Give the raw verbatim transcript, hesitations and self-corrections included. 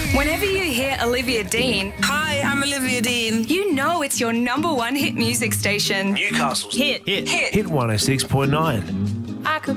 Whenever you hear Olivia Dean, Hi, I'm Olivia Dean. you know it's your number one hit music station. Newcastle's Hit. Hit. Hit. Hit one oh six point nine. I could